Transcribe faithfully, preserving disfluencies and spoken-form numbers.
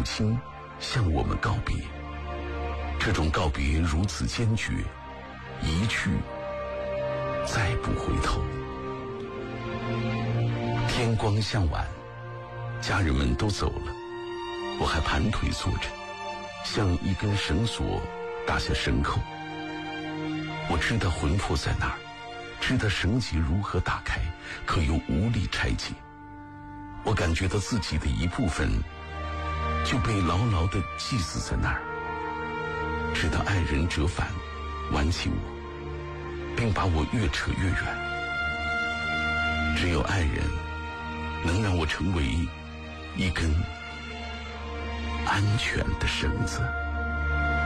母亲向我们告别，这种告别如此坚决，一去再不回头。天光向晚，家人们都走了，我还盘腿坐着，像一根绳索打下绳扣。我知道魂魄在哪儿，知道绳结如何打开，可又无力拆解。我感觉到自己的一部分就被牢牢地系死在那儿，直到爱人折返挽起我，并把我越扯越远。只有爱人能让我成为一根安全的绳子。